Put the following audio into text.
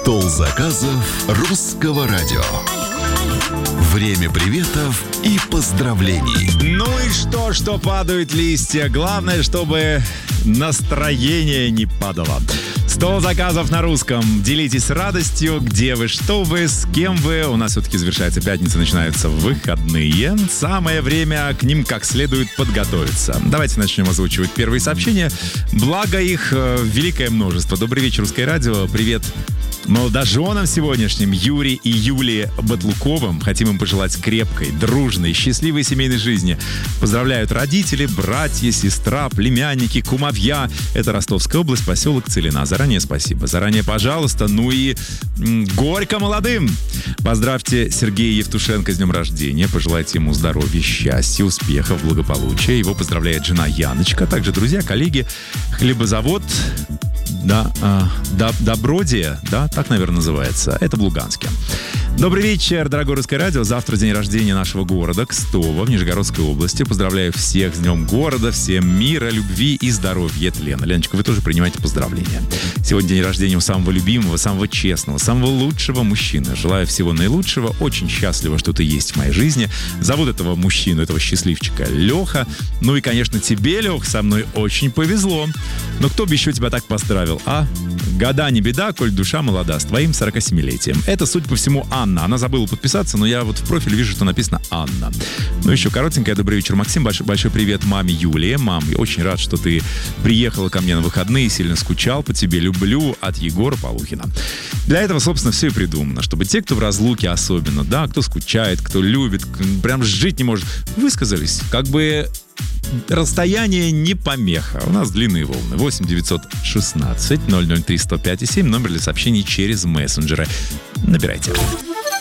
Стол заказов Русского радио. Время приветов и поздравлений. Ну и что падают листья? Главное, чтобы настроение не падало. Стол заказов на русском. Делитесь радостью, где вы, что вы, с кем вы. У нас все-таки завершается пятница, начинаются выходные. Самое время к ним как следует подготовиться. Давайте начнем озвучивать первые сообщения. Благо их великое множество. Добрый вечер, Русское радио. Привет молодоженам сегодняшним, Юрий и Юлии Батлуковым. Хотим им пожелать крепкой, дружной, счастливой семейной жизни. Поздравляют родители, братья, сестра, племянники, кумовья. Это Ростовская область, поселок Целина. Заранее спасибо. Заранее пожалуйста. Ну и горько молодым. Поздравьте Сергея Евтушенко с днем рождения. Пожелайте ему здоровья, счастья, успехов, благополучия. Его поздравляет жена Яночка. Также друзья, коллеги. Хлебозавод Добродия, да, так, наверное, называется. Это в Луганске. Добрый вечер, дорогое Русское радио. Завтра день рождения нашего города, Кстово, в Нижегородской области. Поздравляю всех с днем города, всем мира, любви и здоровья. Это Лена. Леночка, вы тоже принимаете поздравления. Сегодня день рождения у самого любимого, самого честного, самого лучшего мужчины. Желаю всего наилучшего. Очень счастлива, что ты есть в моей жизни. Зовут этого мужчину, этого счастливчика, Леха. Ну и, конечно, тебе, Лех, со мной очень повезло. Но кто бы еще тебя так поздравил, а? Года не беда, коль душа молода, с твоим 47-летием. Это, судя по всему, Анна. Она забыла подписаться, но я вот в профиле вижу, что написано Анна. Ну, еще коротенькое добрый вечер, Максим. Большой привет маме Юлии. Мам, я очень рад, что ты приехала ко мне на выходные, сильно скучал по тебе, люблю, от Егора Полухина. Для этого, собственно, все и придумано, чтобы те, кто в разлуке особенно, да, кто скучает, кто любит, прям жить не может, высказались, как бы... Расстояние не помеха. У нас длинные волны. 8 916 003 105 7. Номер для сообщений через мессенджеры. Набирайте.